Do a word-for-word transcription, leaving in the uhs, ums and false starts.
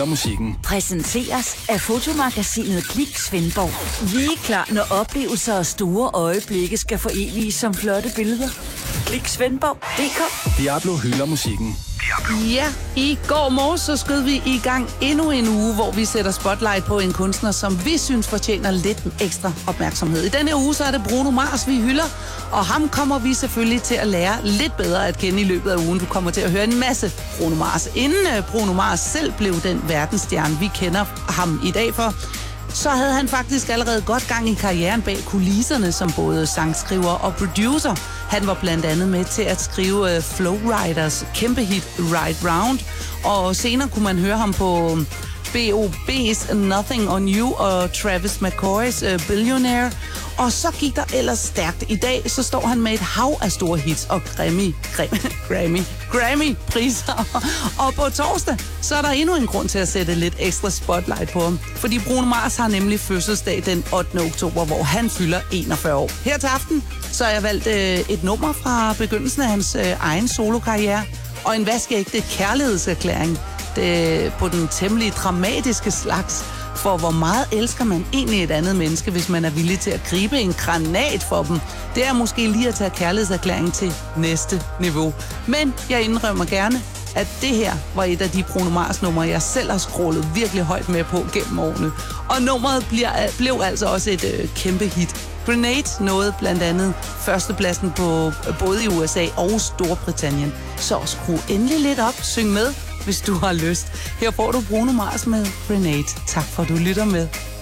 hylder musikken. Præsenteres af fotomagasinet Klik Svendborg. Vi er klar, når oplevelser og store øjeblikke skal foreviges som flotte billeder. Klik Svendborg punktum d k. Diablo hylder musikken. Ja, i går morges så skød vi i gang endnu en uge, hvor vi sætter spotlight på en kunstner, som vi synes fortjener lidt ekstra opmærksomhed. I denne uge så er det Bruno Mars, vi hylder, og ham kommer vi selvfølgelig til at lære lidt bedre at kende i løbet af ugen. Du kommer til at høre en masse Bruno Mars. Inden Bruno Mars selv blev den verdensstjerne, vi kender ham i dag for, så havde han faktisk allerede godt gang i karrieren bag kulisserne som både sangskriver og producer. Han var blandt andet med til at skrive Flow Riders kæmpe hit Ride Round, og senere kunne man høre ham på B O B's Nothing on You og Travis McCoy's uh, Billionaire. Og så gik der ellers stærkt. I dag så står han med et hav af store hits og Grammy, Grammy, Grammy, Grammy-priser. Og på torsdag, så er der endnu en grund til at sætte lidt ekstra spotlight på ham. Fordi Bruno Mars har nemlig fødselsdag den ottende oktober, hvor han fylder enogfyrre år. Her til aften, så har jeg valgt øh, et nummer fra begyndelsen af hans øh, egen solokarriere. Og en vaskeægte kærlighedserklæring det, på den temmelig dramatiske slags. For hvor meget elsker man egentlig et andet menneske, hvis man er villig til at gribe en granat for dem? Det er måske lige at tage kærlighedserklæringen til næste niveau. Men jeg indrømmer gerne, at det her var et af de Bruno Mars numre, jeg selv har scrollet virkelig højt med på gennem årene. Og nummeret bliver, blev altså også et øh, kæmpe hit. Grenade nåede blandt andet førstepladsen på både i U S A og Storbritannien. Så skru endelig lidt op, syng med, hvis du har lyst. Her får du Bruno Mars med Grenade. Tak for, at du lytter med.